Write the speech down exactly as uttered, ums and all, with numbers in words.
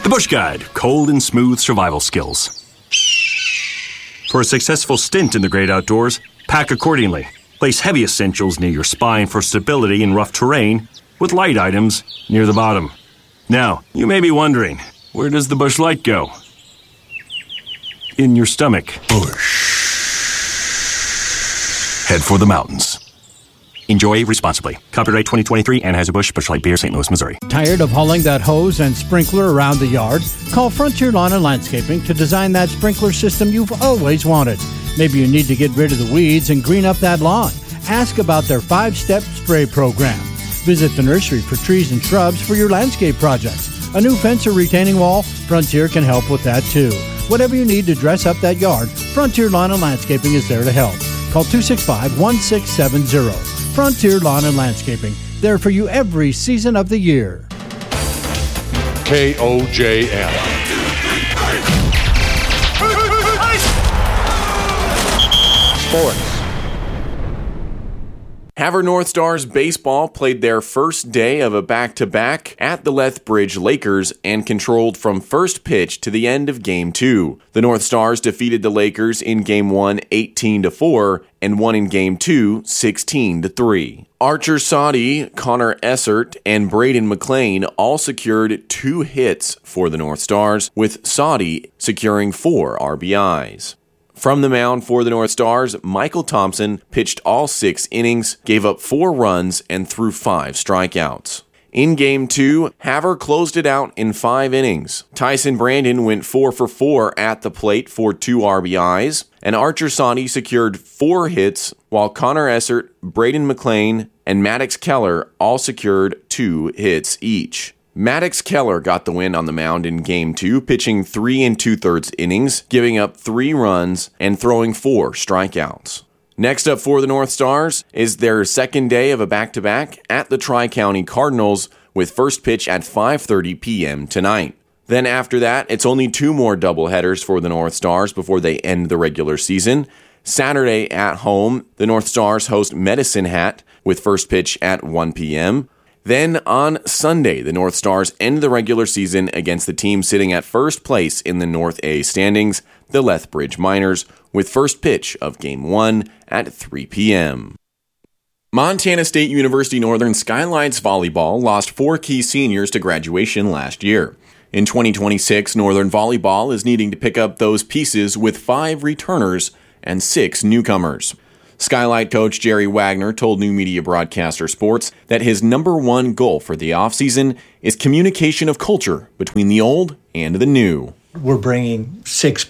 The Bush Guide, cold and smooth survival skills. For a successful stint in the great outdoors, pack accordingly. Place heavy essentials near your spine for stability in rough terrain, with light items near the bottom. Now, you may be wondering, where does the Bush Light go? In your stomach. Bush. Head for the mountains. Enjoy responsibly. Copyright twenty twenty-three, Anheuser-Busch, Busch Light Beer, Saint Louis, Missouri. Tired of hauling that hose and sprinkler around the yard? Call Frontier Lawn and Landscaping to design that sprinkler system you've always wanted. Maybe you need to get rid of the weeds and green up that lawn. Ask about their five-step spray program. Visit the nursery for trees and shrubs for your landscape projects. A new fence or retaining wall? Frontier can help with that too. Whatever you need to dress up that yard, Frontier Lawn and Landscaping is there to help. Call two six five, one six seven zero. Frontier Lawn and Landscaping, there for you every season of the year. K O J M. Sports. Havre North Stars baseball played their first day of a back-to-back at the Lethbridge Lakers and controlled from first pitch to the end of Game two. The North Stars defeated the Lakers in Game one eighteen to four and won in Game two sixteen to three. Archer Sadi, Connor Essert, and Braden McLean all secured two hits for the North Stars, with Sadi securing four R B Is. From the mound for the North Stars, Michael Thompson pitched all six innings, gave up four runs, and threw five strikeouts. In Game two, Havre closed it out in five innings. Tyson Brandon went four for four at the plate for two R B Is, and Archer Sadi secured four hits, while Connor Essert, Braden McLean, and Maddox Keller all secured two hits each. Maddox Keller got the win on the mound in Game two, pitching three and two-thirds innings, giving up three runs, and throwing four strikeouts. Next up for the North Stars is their second day of a back-to-back at the Tri-County Cardinals, with first pitch at five thirty p.m. tonight. Then after that, it's only two more doubleheaders for the North Stars before they end the regular season. Saturday at home, the North Stars host Medicine Hat with first pitch at one p.m., Then on Sunday, the North Stars end the regular season against the team sitting at first place in the North A standings, the Lethbridge Miners, with first pitch of Game one at three p.m. Montana State University Northern Skylights Volleyball lost four key seniors to graduation last year. In twenty twenty-six, Northern Volleyball is needing to pick up those pieces with five returners and six newcomers. Skylight coach Jerry Wagner told New Media Broadcaster Sports that his number one goal for the offseason is communication of culture between the old and the new. We're bringing six